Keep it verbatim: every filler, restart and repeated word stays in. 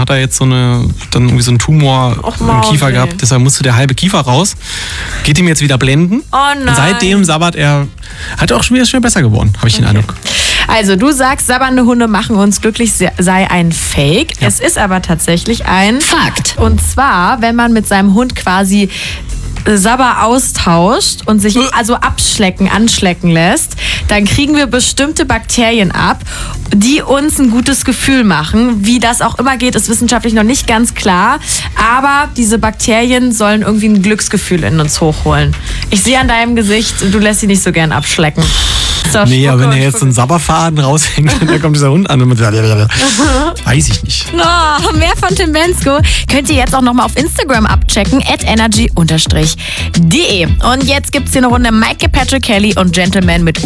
hat er jetzt so eine, dann irgendwie so einen Tumor Och, im Kiefer Mausi. gehabt. Deshalb musste der halbe Kiefer raus. Geht ihm jetzt wieder blenden. Oh nein. Und seitdem sabbert er, hat er auch schon wieder schon besser geworden, habe ich den Eindruck. Also du sagst, sabbernde Hunde machen uns glücklich, sei ein Fake. Ja. Es ist aber tatsächlich ein Fakt. Und zwar, wenn man mit seinem Hund quasi Sabber austauscht und sich also abschlecken, anschlecken lässt, dann kriegen wir bestimmte Bakterien ab, die uns ein gutes Gefühl machen. Wie das auch immer geht, ist wissenschaftlich noch nicht ganz klar. Aber diese Bakterien sollen irgendwie ein Glücksgefühl in uns hochholen. Ich sehe an deinem Gesicht, du lässt sie nicht so gern abschlecken. So, nee, aber wenn er und jetzt so einen Sabberfaden raushängt und dann kommt dieser Hund an und mit weiß ich nicht. Oh, mehr von Tim Bendzko könnt ihr jetzt auch nochmal auf Instagram abchecken, at energy unterstrich de. Und jetzt gibt's hier eine Runde Maike, Patrick Kelly und Gentleman mit